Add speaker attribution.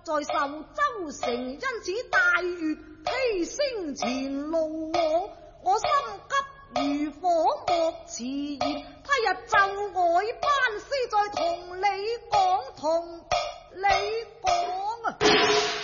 Speaker 1: 在壽州城，因此大月披星前路我心急如火，莫遲疑，他日就外班師再同你講啊！